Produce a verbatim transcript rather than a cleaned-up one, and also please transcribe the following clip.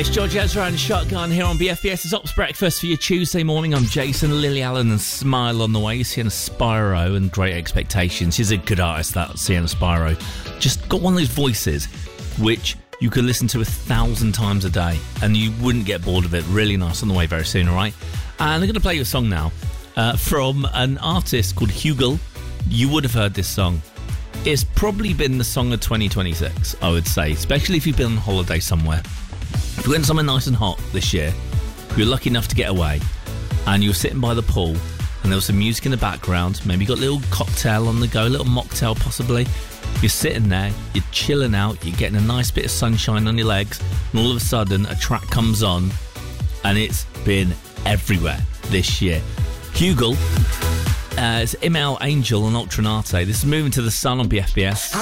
It's George Ezra and Shotgun here on B F B S. It's Ops Breakfast for your Tuesday morning. I'm Jason, Lily Allen and Smile on the way. Sienna Spyro and Great Expectations. She's a good artist, that Sienna Spyro. Just got one of those voices which you could listen to a thousand times a day and you wouldn't get bored of it. Really nice. On the way very soon, all right? And I'm going to play you a song now uh, from an artist called Hugel. You would have heard this song. It's probably been the song of twenty twenty-six, I would say, especially if you've been on holiday somewhere. If you went somewhere nice and hot this year, if you're lucky enough to get away, and you were sitting by the pool, and there was some music in the background, maybe you got a little cocktail on the go, a little mocktail possibly, you're sitting there, you're chilling out, you're getting a nice bit of sunshine on your legs, and all of a sudden a track comes on, and it's been everywhere this year. Hugel, uh, it's Imel Angel and Ultranate. This is Moving to the Sun on B F B S.